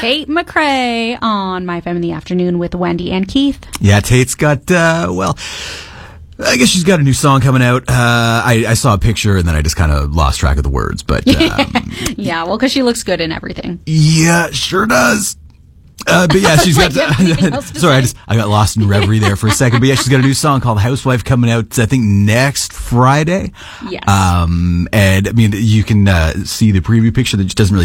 Tate McRae on My FM in the Afternoon with Wendy and Keith. Yeah, Tate's got, I guess she's got a new song coming out. I saw a picture and then I just kind of lost track of the words. But yeah, well, because she looks good in everything. Yeah, sure does. But yeah, she's got. Sorry, I got lost in reverie there for a second. But yeah, she's got a new song called "Housewife" coming out, I think, next Friday. Yes. And I mean, you can see the preview picture that doesn't really